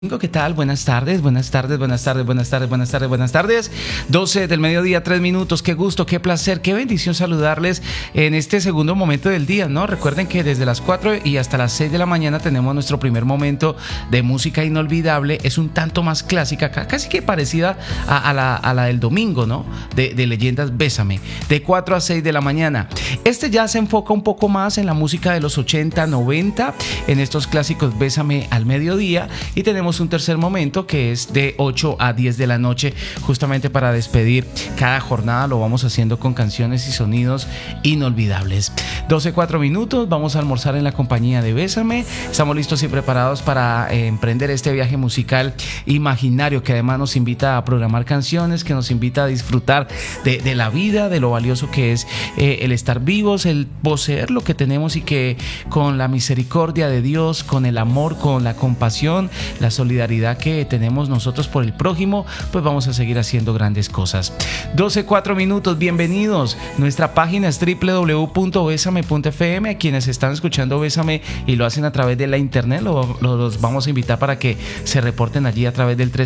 ¿Qué tal? Buenas tardes, buenas tardes, buenas tardes, buenas tardes, buenas tardes, buenas tardes. 12 del mediodía, 3 minutos. Qué gusto, qué placer, qué bendición saludarles en este segundo momento del día, ¿no? Recuerden que desde las 4 y hasta las 6 de la mañana tenemos nuestro primer momento de música inolvidable. Es un tanto más clásica, casi que parecida a la del domingo, ¿no? De leyendas Bésame, de 4 a 6 de la mañana. Este ya se enfoca un poco más en la música de los 80, 90, en estos clásicos Bésame al mediodía, y tenemos un tercer momento que es de 8 a 10 de la noche, justamente para despedir cada jornada. Lo vamos haciendo con canciones y sonidos inolvidables. 12:04 minutos, vamos a almorzar en la compañía de Bésame. Estamos listos y preparados para emprender este viaje musical imaginario, que además nos invita a programar canciones, que nos invita a disfrutar de la vida, de lo valioso que es el estar vivos, el poseer lo que tenemos, y que con la misericordia de Dios, con el amor, con la compasión, la solidaridad que tenemos nosotros por el prójimo, pues vamos a seguir haciendo grandes cosas. 12:04 minutos, bienvenidos. Nuestra página es www.besame.fm. A quienes están escuchando Bésame y lo hacen a través de la internet, los vamos a invitar para que se reporten allí a través del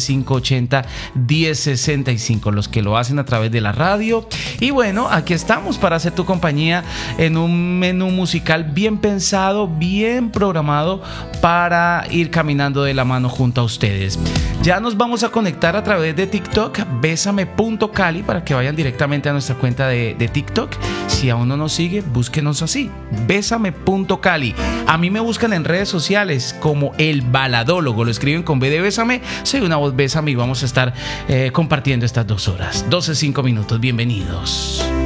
315-580-1065. Los que lo hacen a través de la radio. Y bueno, aquí estamos para hacer tu compañía en un menú musical bien pensado, bien programado, para ir caminando de la mano junto a ustedes. Ya nos vamos a conectar a través de TikTok, besame.cali, para que vayan directamente a nuestra cuenta de TikTok. Si aún no nos sigue, búsquenos así, besame.cali. A mí me buscan en redes sociales como El Baladólogo, lo escriben con B de Bésame. Soy una voz Bésame y vamos a estar compartiendo estas 2 horas. 12:05 minutos, bienvenidos.